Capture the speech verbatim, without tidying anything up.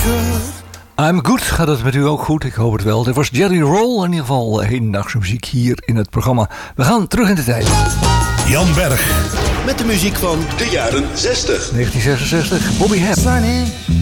I'm good. Gaat het met u ook goed? Ik hoop het wel. Dit was Jerry Roll. In ieder geval hedendaagse muziek hier in het programma. We gaan terug in de tijd. Jan Berg. Met de muziek van de jaren zestig. negentien zesenzestig. Bobby Hebb. Sunny.